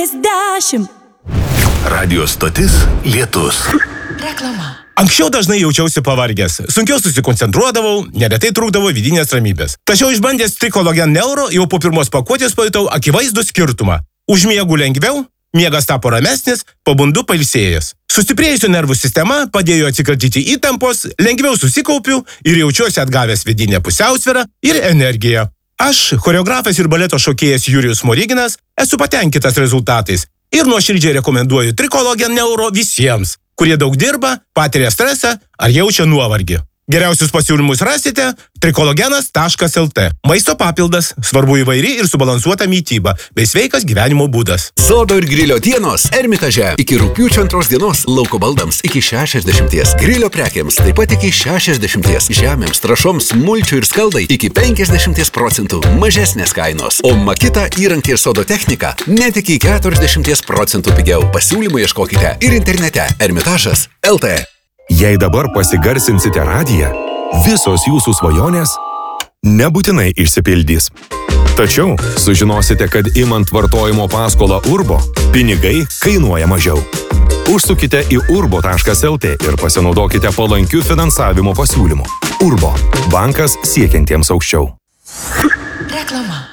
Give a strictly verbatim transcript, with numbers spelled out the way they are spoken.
Dešimt. Radio stotis Lietus. Reklama. Anksčiau dažnai jaučiausi pavargęs, sunkiau susikoncentruodavau, neretai trūkdavo vidinės ramybės. Tačiau išbandęs Trikologen Neuro jau po pirmos pakuotės pajutau akivaizdų skirtumą. Užmiegu lengviau, miegas tapo ramesnis, pabundu pailsėjęs. Sustiprėjusi nervų sistema padėjo atsikratyti įtampos, lengviau susikaupiu ir jaučiuosi atgavęs vidinę pusiausvyrą ir energiją. Aš, choreografas ir baleto šokėjas Jurijus Smoriginas, esu patenkintas rezultatais ir nuoširdžiai rekomenduoju Trikologen Neuro visiems, kurie daug dirba, patiria stresą ar jaučia nuovargį. Geriausius pasiūlymus rasite trikologenas taškas lt. Maisto papildas, svarbu įvairi ir subalansuota mytyba, bei sveikas gyvenimo būdas. Sodo ir grilio dienos Ermitaže. Iki rugpjūčio antros dienos lauko baldams iki šešiasdešimties. Grilio prekiams taip pat iki šešiasdešimties. Žemėms, trąšoms, mulčių ir skaldai iki penkiasdešimties procentų mažesnės kainos. O Makita įrankį ir sodo techniką net iki keturiasdešimties procentų pigiau. Pasiūlymų ieškokite ir internete ermitažas taškas lt. Jei dabar pasigarsinsite radiją, visos jūsų svajonės nebūtinai išsipildys. Tačiau sužinosite, kad imant vartojimo paskolą Urbo, pinigai kainuoja mažiau. Užsukite į urbo taškas lt ir pasinaudokite palankių finansavimo pasiūlymų. Urbo – bankas siekiantiems aukščiau. Reklama.